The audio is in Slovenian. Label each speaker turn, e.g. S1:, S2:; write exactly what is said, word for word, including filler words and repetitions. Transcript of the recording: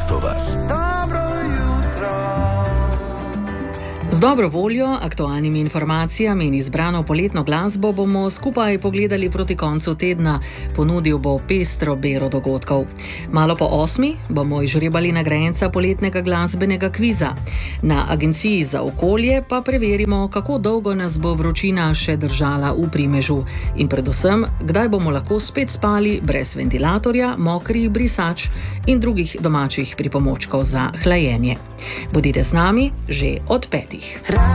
S1: mesto vas.
S2: Z dobro voljo, aktualnimi informacijami in izbrano poletno glasbo bomo skupaj pogledali proti koncu tedna. Ponudil bo pestro bero dogodkov. Malo po osmi bomo izžrebali nagrajenca poletnega glasbenega kviza. Na Agenciji za okolje pa preverimo, kako dolgo nas bo vročina še držala v primežu in predvsem, kdaj bomo lahko spet spali brez ventilatorja, mokrih brisač in drugih domačih pripomočkov za hlajenje. Bodite z nami že od petih.